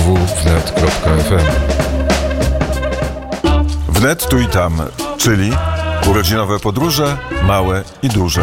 www.wnet.fm. Wnet tu i tam, czyli urodzinowe podróże, małe i duże.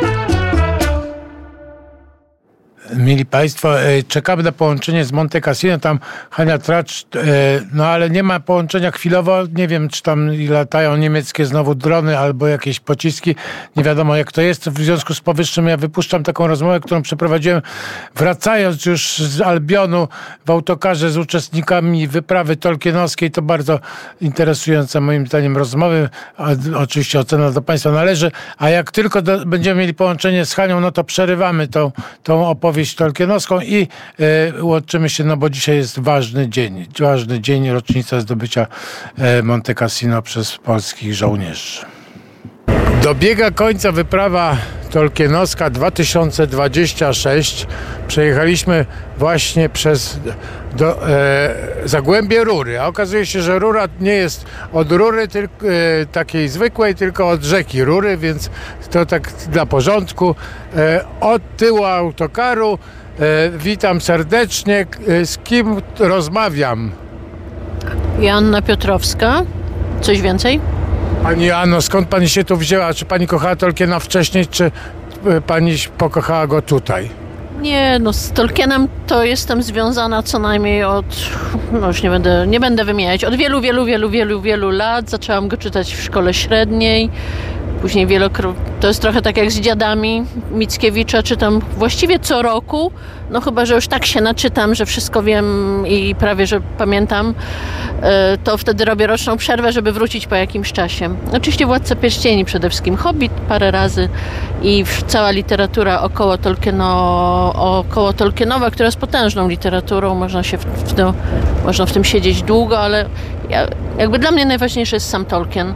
Mili Państwo, czekamy na połączenie z Monte Cassino, tam Hania Tracz, no ale nie ma połączenia chwilowo, nie wiem, czy tam latają niemieckie znowu drony albo jakieś pociski, nie wiadomo jak to jest. W związku z powyższym ja wypuszczam taką rozmowę, którą przeprowadziłem wracając już z Albionu w autokarze z uczestnikami wyprawy tolkienowskiej. To bardzo interesująca moim zdaniem rozmowy, a oczywiście ocena do Państwa należy, a jak tylko będziemy mieli połączenie z Hanią, no to przerywamy tą opowieść tolkienowską i łączymy się, no bo dzisiaj jest ważny dzień, rocznica zdobycia Monte Cassino przez polskich żołnierzy. Dobiega końca wyprawa tolkienowska 2026. Przejechaliśmy właśnie przez Zagłębie Rury, a okazuje się, że Rura nie jest od rury takiej zwykłej, tylko od rzeki Rury, więc to tak dla porządku. Od tyłu autokaru witam serdecznie. Z kim rozmawiam? Joanna Piotrowska. Coś więcej? Pani Joanno, skąd pani się tu wzięła? Czy pani kochała Tolkiena wcześniej, czy pani pokochała go tutaj? Nie, no z Tolkienem to jestem związana co najmniej od, no już nie będę wymieniać, od wielu lat. Zaczęłam go czytać w szkole średniej. Później to jest trochę tak jak z dziadami Mickiewicza, czytam właściwie co roku, no chyba, że już tak się naczytam, że wszystko wiem i prawie, że pamiętam, to wtedy robię roczną przerwę, żeby wrócić po jakimś czasie. Oczywiście Władca Pierścieni przede wszystkim, Hobbit parę razy i cała literatura około Tolkienowa, która jest potężną literaturą, można w tym siedzieć długo, ale jakby dla mnie najważniejszy jest sam Tolkien.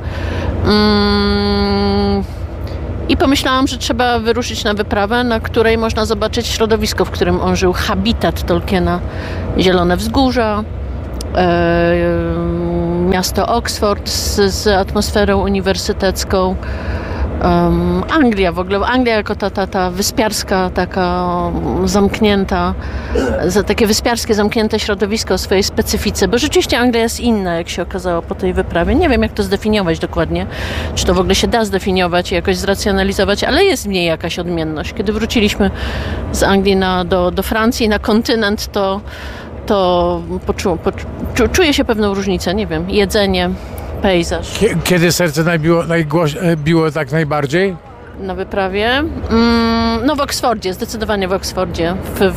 I pomyślałam, że trzeba wyruszyć na wyprawę, na której można zobaczyć środowisko, w którym on żył, habitat Tolkiena, zielone wzgórza, miasto Oxford z atmosferą uniwersytecką, Anglia w ogóle, Anglia jako ta wyspiarska, taka zamknięta, takie wyspiarskie, zamknięte środowisko o swojej specyfice, bo rzeczywiście Anglia jest inna, jak się okazało po tej wyprawie. Nie wiem, jak to zdefiniować dokładnie, czy to w ogóle się da zdefiniować i jakoś zracjonalizować, ale jest w niej jakaś odmienność. Kiedy wróciliśmy z Anglii do Francji, na kontynent, to czuję się pewną różnicę, nie wiem, jedzenie, pejzaż. Kiedy serce biło tak najbardziej? Na wyprawie? No w Oksfordzie, zdecydowanie w Oksfordzie.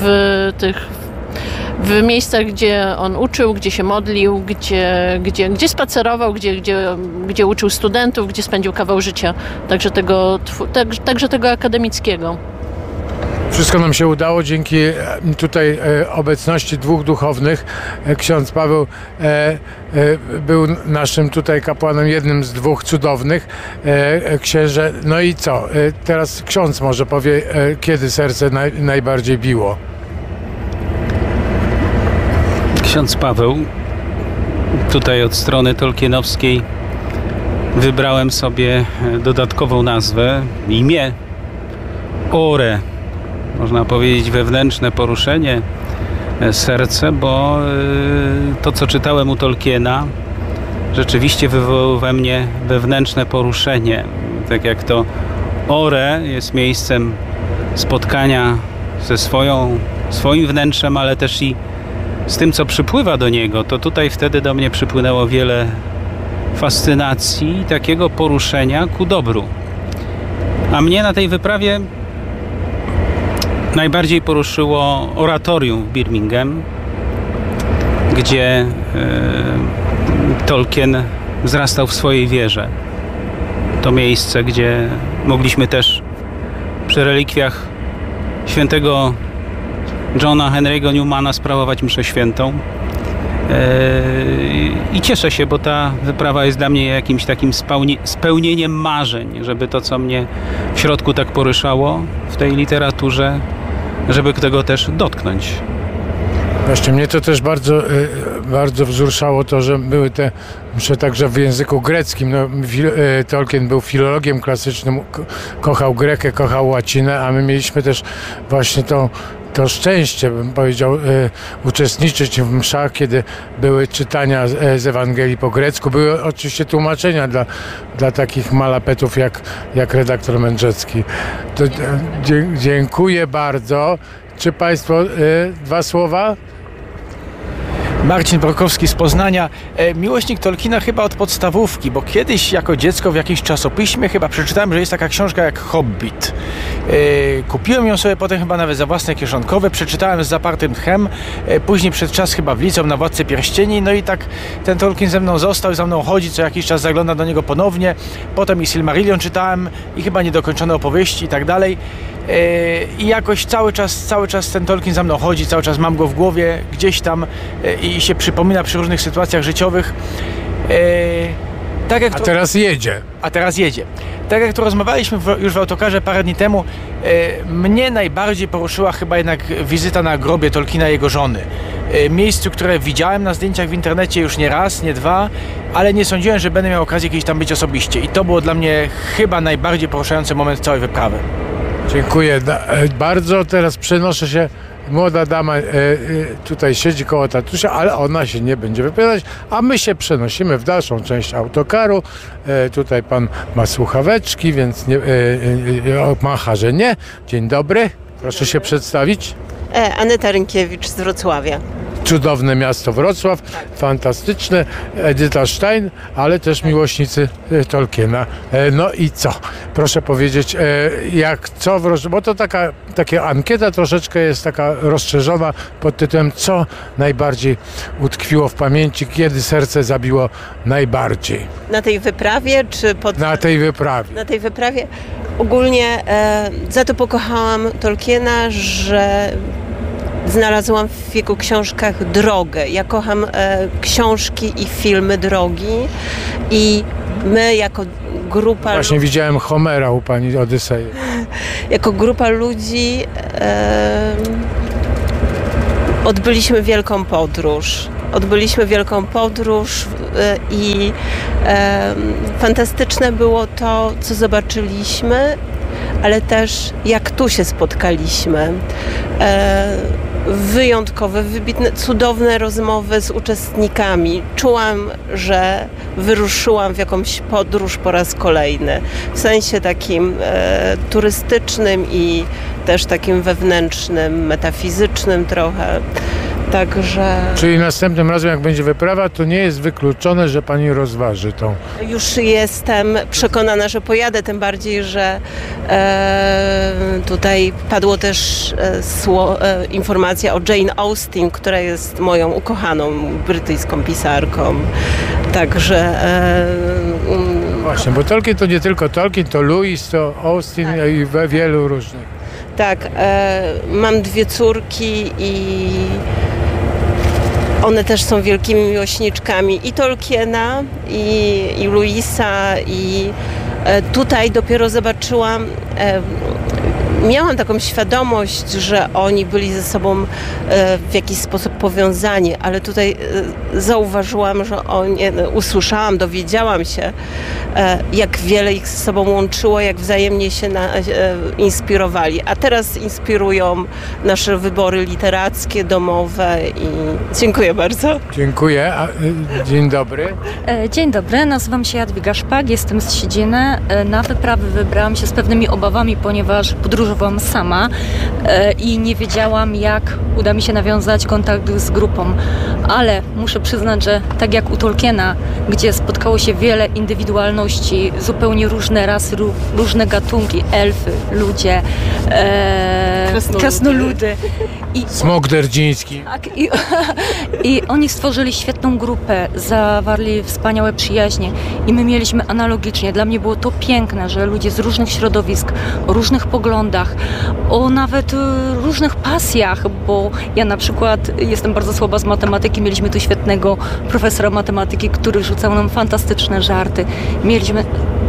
W miejscach, gdzie on uczył, gdzie się modlił, gdzie spacerował, gdzie uczył studentów, gdzie spędził kawał życia. Także tego akademickiego. Wszystko nam się udało dzięki tutaj obecności dwóch duchownych. Ksiądz Paweł był naszym tutaj kapłanem, jednym z dwóch cudownych. Księże, no i co? Teraz ksiądz może powie, kiedy serce najbardziej biło. Ksiądz Paweł, tutaj od strony tolkienowskiej wybrałem sobie dodatkową nazwę, imię Ore. Można powiedzieć wewnętrzne poruszenie, serce, bo to, co czytałem u Tolkiena, rzeczywiście wywołało we mnie wewnętrzne poruszenie. Tak jak to Ore jest miejscem spotkania ze swoim wnętrzem, ale też i z tym, co przypływa do niego, to tutaj wtedy do mnie przypłynęło wiele fascynacji i takiego poruszenia ku dobru. A mnie na tej wyprawie najbardziej poruszyło oratorium w Birmingham, gdzie Tolkien wzrastał w swojej wierze. To miejsce, gdzie mogliśmy też przy relikwiach świętego Johna Henry'ego Newmana sprawować mszę świętą. I cieszę się, bo ta wyprawa jest dla mnie jakimś takim spełnieniem marzeń, żeby to, co mnie w środku tak poruszało w tej literaturze, żeby tego też dotknąć. Właśnie mnie to też bardzo wzruszało to, że były te msze także w języku greckim. No, Tolkien był filologiem klasycznym, kochał Grekę, kochał łacinę, a my mieliśmy też właśnie tą to szczęście, bym powiedział, uczestniczyć w mszach, kiedy były czytania z Ewangelii po grecku. Były oczywiście tłumaczenia dla takich malapetów jak redaktor Mędrzecki. To, dziękuję bardzo. Czy Państwo dwa słowa? Marcin Brokowski z Poznania. Miłośnik Tolkiena chyba od podstawówki, bo kiedyś jako dziecko w jakimś czasopiśmie chyba przeczytałem, że jest taka książka jak Hobbit. Kupiłem ją sobie potem chyba nawet za własne kieszonkowe, przeczytałem z zapartym tchem, później przed czas chyba w liceum na Władcy Pierścieni, no i tak ten Tolkien ze mną został i za mną chodzi, co jakiś czas zagląda do niego ponownie. Potem i Silmarillion czytałem i chyba niedokończone opowieści i tak dalej. I jakoś cały czas ten Tolkien za mną chodzi, cały czas mam go w głowie gdzieś tam i się przypomina przy różnych sytuacjach życiowych. A teraz jedzie. Tak jak tu rozmawialiśmy już w autokarze parę dni temu, mnie najbardziej poruszyła chyba jednak wizyta na grobie Tolkiena i jego żony. Miejscu, które widziałem na zdjęciach w internecie już nie raz, nie dwa, ale nie sądziłem, że będę miał okazję kiedyś tam być osobiście. I to było dla mnie chyba najbardziej poruszający moment całej wyprawy. Dziękuję bardzo. Teraz przenoszę się. Młoda dama tutaj siedzi koło tatusia, ale ona się nie będzie wypowiadać, a my się przenosimy w dalszą część autokaru. Tutaj pan ma słuchaweczki, więc macha, że nie. Dzień dobry. Proszę się przedstawić. Aneta Rynkiewicz z Wrocławia. Cudowne miasto Wrocław, fantastyczne, Edyta Stein, ale też miłośnicy Tolkiena. No i co? Proszę powiedzieć, bo to taka ankieta troszeczkę jest taka rozszerzona pod tytułem co najbardziej utkwiło w pamięci, kiedy serce zabiło najbardziej? Na tej wyprawie czy Na tej wyprawie. Na tej wyprawie ogólnie za to pokochałam Tolkiena, że znalazłam w jego książkach drogę. Ja kocham książki i filmy drogi i my jako grupa... Właśnie widziałem Homera u pani Odysei. Jako grupa ludzi odbyliśmy wielką podróż i fantastyczne było to, co zobaczyliśmy, ale też jak tu się spotkaliśmy. Wyjątkowe, wybitne, cudowne rozmowy z uczestnikami. Czułam, że wyruszyłam w jakąś podróż po raz kolejny. W sensie takim turystycznym i też takim wewnętrznym, metafizycznym trochę. Także... Czyli następnym razem, jak będzie wyprawa, to nie jest wykluczone, że pani rozważy tą... Już jestem przekonana, że pojadę, tym bardziej, że tutaj padło też informacja o Jane Austen, która jest moją ukochaną brytyjską pisarką. Także... Właśnie, bo Tolkien to nie tylko Tolkien, to Lewis, to Austen i wielu różnych. Tak, mam 2 córki i one też są wielkimi miłośniczkami i Tolkiena, i Lewisa, i tutaj dopiero zobaczyłam, miałam taką świadomość, że oni byli ze sobą w jakiś sposób powiązani, ale tutaj zauważyłam, że usłyszałam, dowiedziałam się, jak wiele ich ze sobą łączyło, jak wzajemnie się inspirowali. A teraz inspirują nasze wybory literackie, domowe i dziękuję bardzo. Dziękuję. Dzień dobry. Dzień dobry, nazywam się Jadwiga Szpak, jestem z Siedziny. Na wyprawę wybrałam się z pewnymi obawami, ponieważ podróżowałam sama i nie wiedziałam, jak uda mi się nawiązać kontakt z grupą. Ale muszę przyznać, że tak jak u Tolkiena, gdzie spotkało się wiele indywidualności, zupełnie różne rasy, różne gatunki, elfy, ludzie, krasnoludy. Smok derdziński. Tak, i oni stworzyli świetną grupę, zawarli wspaniałe przyjaźnie i my mieliśmy analogicznie. Dla mnie było to piękne, że ludzie z różnych środowisk, o różnych poglądach, o nawet różnych pasjach, bo ja na przykład jestem bardzo słaba z matematyki, mieliśmy tu świetnego profesora matematyki, który rzucał nam fantastyczne żarty. Mieliśmy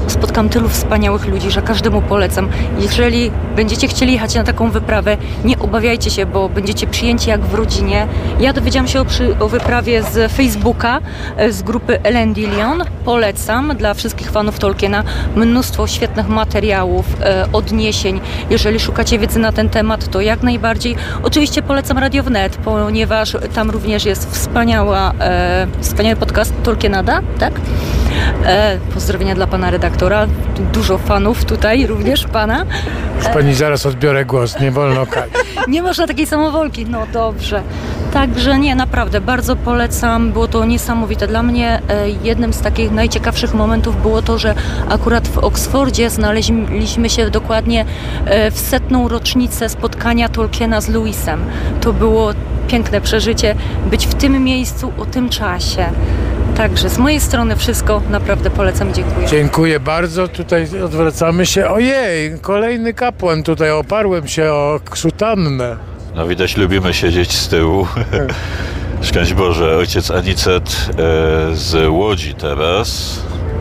spotkam tylu wspaniałych ludzi, że każdemu polecam. Jeżeli będziecie chcieli jechać na taką wyprawę, nie obawiajcie się, bo będziecie przyjęci jak w rodzinie. Ja dowiedziałam się o wyprawie z Facebooka, z grupy Ellen Dillon. Polecam dla wszystkich fanów Tolkiena. Mnóstwo świetnych materiałów, odniesień. Jeżeli szukacie wiedzy na ten temat, to jak najbardziej. Oczywiście polecam Radio Wnet, ponieważ tam również jest wspaniały podcast Tolkienada, tak? Pozdrowienia dla pana redaktora. Dużo fanów tutaj, również pana. Już pani zaraz odbiorę głos, nie wolno kać. Nie można takiej samowolki, no dobrze. Także nie, naprawdę, bardzo polecam. Było to niesamowite. Dla mnie jednym z takich najciekawszych momentów było to, że akurat w Oksfordzie znaleźliśmy się dokładnie w 100. rocznicę spotkania Tolkiena z Lewisem. To było piękne przeżycie, być w tym miejscu o tym czasie. Także z mojej strony wszystko, naprawdę polecam i dziękuję. Dziękuję bardzo, tutaj odwracamy się. Ojej, kolejny kapłan tutaj, oparłem się o sutannę. No widać, lubimy siedzieć z tyłu. Szczęść Boże, ojciec Anicet z Łodzi teraz.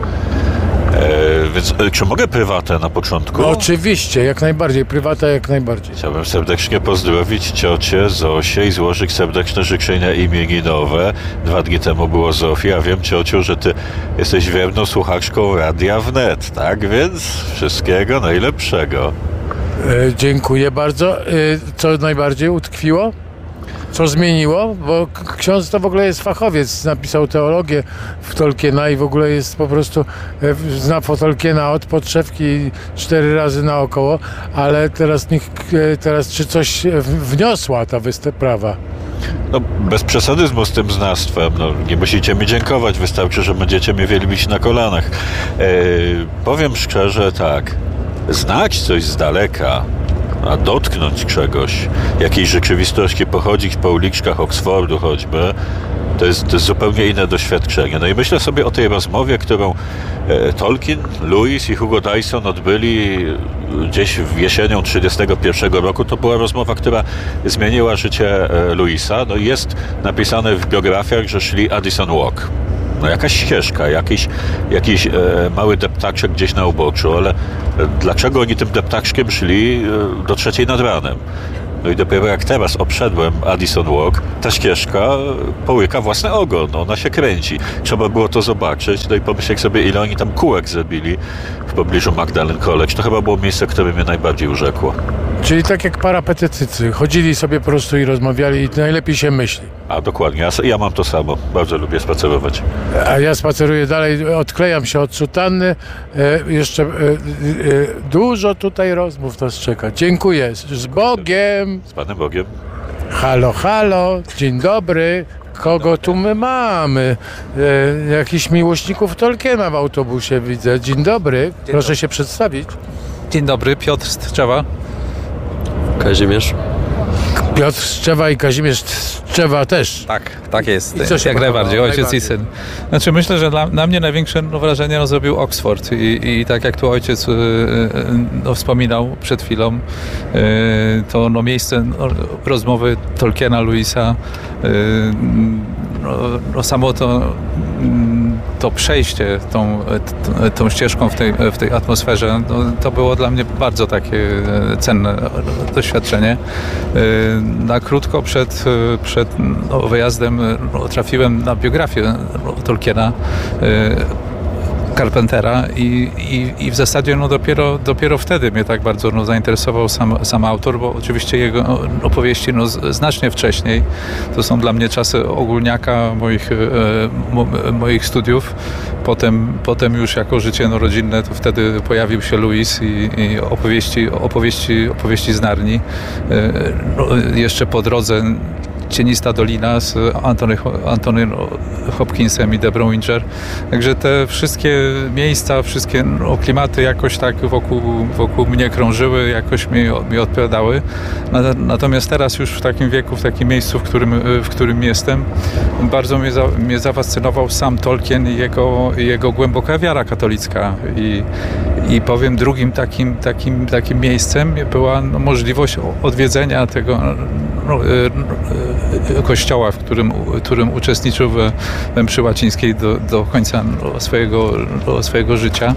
Więc czy mogę prywatę na początku? No, oczywiście, jak najbardziej, prywata jak najbardziej. Chciałbym serdecznie pozdrowić ciocię Zosię i złożyć serdeczne życzenia imieninowe. 2 dni temu było Zofia. Wiem, ciociu, że ty jesteś wierną słuchaczką Radia Wnet, tak? Więc wszystkiego najlepszego. Dziękuję bardzo. Co najbardziej utkwiło? Co zmieniło? Bo ksiądz to w ogóle jest fachowiec, napisał teologię w Tolkiena i w ogóle jest po prostu, zna Tolkiena od podszewki 4 razy naokoło, ale teraz czy coś wniosła ta wyprawa? No, bez przesadyzmu z tym znawstwem. No, nie musicie mi dziękować, wystarczy, że będziecie mnie wielbić na kolanach. Powiem szczerze tak, znać coś z daleka, a dotknąć czegoś, jakiejś rzeczywistości, pochodzić po uliczkach Oksfordu choćby, to jest zupełnie inne doświadczenie. No i myślę sobie o tej rozmowie, którą Tolkien, Lewis i Hugo Dyson odbyli gdzieś jesienią 1931 roku. To była rozmowa, która zmieniła życie Lewisa. No i jest napisane w biografiach, że szli Addison Walk. No jakaś ścieżka, jakiś mały deptaczek gdzieś na uboczu, ale dlaczego oni tym deptaczkiem szli do 3 nad ranem? No i dopiero jak teraz obszedłem Addison Walk, ta ścieżka połyka własny ogon, ona się kręci. Trzeba było to zobaczyć, no i pomyśleć sobie, ile oni tam kółek zrobili w pobliżu Magdalen College. To chyba było miejsce, które mnie najbardziej urzekło. Czyli tak jak parapetetycy, chodzili sobie po prostu i rozmawiali i najlepiej się myśli. A dokładnie, ja mam to samo, bardzo lubię spacerować. A ja spaceruję dalej, odklejam się od sutanny, jeszcze dużo tutaj rozmów nas czeka. Dziękuję, z Bogiem! Z Panem Bogiem. Halo, halo, dzień dobry. Kogo tu my mamy? Jakichś miłośników Tolkiena w autobusie widzę. Dzień dobry, proszę się przedstawić. Dzień dobry, Piotr Strzewa. Kazimierz. Piotr Strzewa i Kazimierz Strzewa też. Tak jest. I co się jak najbardziej, ojciec i syn. Znaczy myślę, że na mnie największe wrażenie zrobił Oxford i tak jak tu ojciec wspominał przed chwilą, to miejsce rozmowy Tolkiena, Lewisa, samo to przejście tą ścieżką w tej atmosferze, to było dla mnie bardzo takie cenne doświadczenie. Na krótko przed wyjazdem trafiłem na biografię Tolkiena, Carpentera i w zasadzie dopiero wtedy mnie tak bardzo zainteresował sam autor, bo oczywiście jego opowieści znacznie wcześniej. To są dla mnie czasy ogólniaka moich studiów. Potem już jako życie rodzinne, to wtedy pojawił się Lewis i opowieści z Narni. Jeszcze po drodze Cienista Dolina z Anthony Hopkinsem i Debrą Winger. Także te wszystkie miejsca, wszystkie klimaty jakoś tak wokół mnie krążyły, jakoś mi odpowiadały. Natomiast teraz już w takim wieku, w takim miejscu, w którym jestem, bardzo mnie zafascynował sam Tolkien i jego głęboka wiara katolicka. I powiem, drugim takim miejscem była możliwość odwiedzenia kościoła, w którym uczestniczył we mszy łacińskiej do końca swojego życia.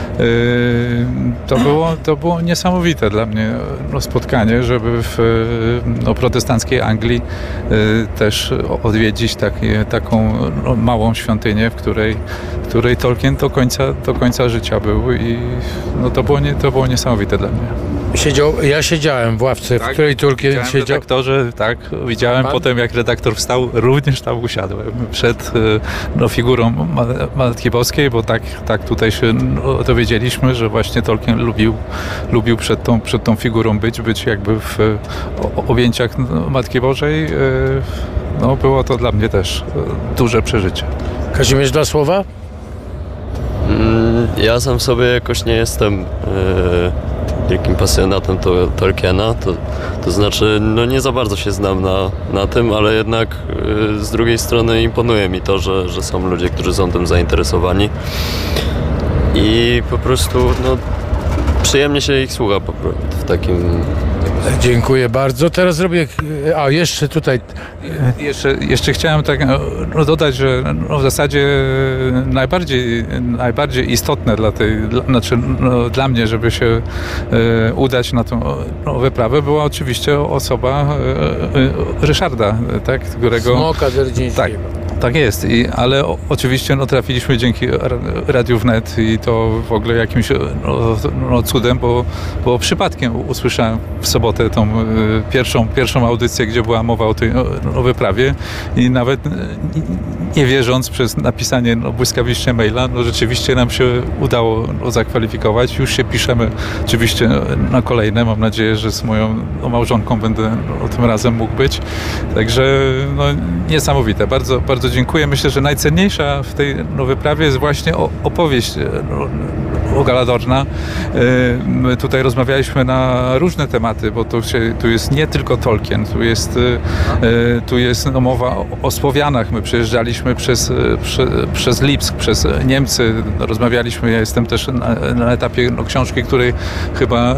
To było niesamowite dla mnie spotkanie, żeby w protestanckiej Anglii też odwiedzić taką małą świątynię, w której Tolkien do końca życia był i to było niesamowite dla mnie. Ja siedziałem w ławce, w której Tolkien siedział. Redaktorze, tak, widziałem potem, jak redaktor wstał, również tam usiadłem przed figurą Matki Boskiej, bo tak tutaj się dowiedzieliśmy, że właśnie Tolkien lubił przed tą figurą być jakby w objęciach Matki Bożej. Było to dla mnie też duże przeżycie. Kazimierz, 2 słowa? Ja sam sobie jakoś nie jestem wielkim pasjonatem Tolkiena, to znaczy nie za bardzo się znam na tym, ale jednak z drugiej strony imponuje mi to, że są ludzie, którzy są tym zainteresowani i po prostu przyjemnie się ich słucha w takim... Dziękuję bardzo. Teraz zrobię... jeszcze tutaj... Jeszcze chciałem tak dodać, że w zasadzie najbardziej istotne dla mnie, żeby się udać na tą wyprawę, była oczywiście osoba Ryszarda, tak? Którego... Smoka Dzierdzińskiego. Tak jest, ale oczywiście trafiliśmy dzięki Radiu Wnet i to w ogóle jakimś cudem, bo przypadkiem usłyszałem w sobotę tą pierwszą audycję, gdzie była mowa o wyprawie i nawet nie wierząc przez napisanie błyskawicznie maila, rzeczywiście nam się udało zakwalifikować. Już się piszemy oczywiście na kolejne. Mam nadzieję, że z moją małżonką będę tym razem mógł być. Także niesamowite. Bardzo, bardzo dziękuję. Myślę, że najcenniejsza w tej wyprawie jest właśnie opowieść o Galadorna. My tutaj rozmawialiśmy na różne tematy, bo tu jest nie tylko Tolkien, tu jest mowa o Słowianach. My przejeżdżaliśmy przez Lipsk, przez Niemcy, rozmawialiśmy, ja jestem też na etapie książki, której chyba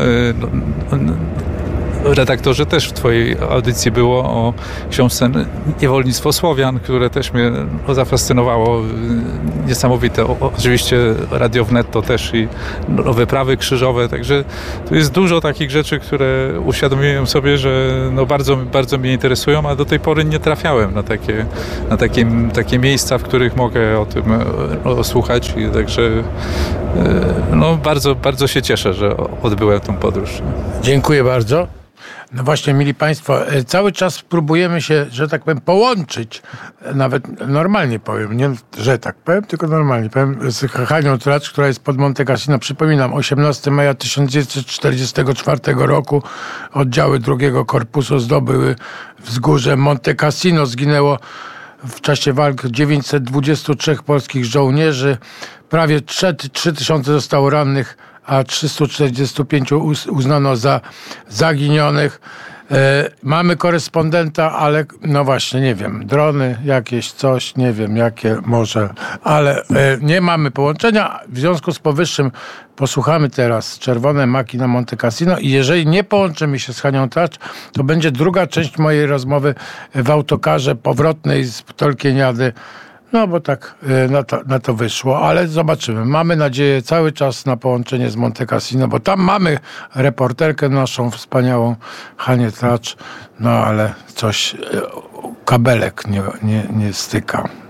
redaktorze też w twojej audycji było o książce Niewolnictwo Słowian, które też mnie zafascynowało. Niesamowite. Oczywiście Radio Wnet to też i wyprawy krzyżowe, także tu jest dużo takich rzeczy, które uświadomiłem sobie, że bardzo, bardzo mnie interesują, a do tej pory nie trafiałem na takie miejsca, w których mogę o tym słuchać. I także bardzo, bardzo się cieszę, że odbyłem tę podróż. Dziękuję bardzo. No właśnie, mili Państwo, cały czas próbujemy się, że tak powiem, połączyć, nawet normalnie powiem, nie, że tak powiem, tylko normalnie powiem, z Hanią Tracz, która jest pod Monte Cassino. Przypominam, 18 maja 1944 roku oddziały II Korpusu zdobyły wzgórze Monte Cassino. Zginęło w czasie walk 923 polskich żołnierzy, prawie 3000 zostało rannych, a 345 uznano za zaginionych. Mamy korespondenta, ale no właśnie, nie wiem, drony jakieś, coś, nie wiem jakie może, ale nie mamy połączenia. W związku z powyższym posłuchamy teraz Czerwone Maki na Monte Cassino i jeżeli nie połączymy się z Hanią Tracz, to będzie druga część mojej rozmowy w autokarze powrotnej z Tolkieniady. No bo tak na to wyszło, ale zobaczymy. Mamy nadzieję cały czas na połączenie z Monte Cassino, bo tam mamy reporterkę naszą wspaniałą Hanię Tracz, no ale coś kabelek nie styka.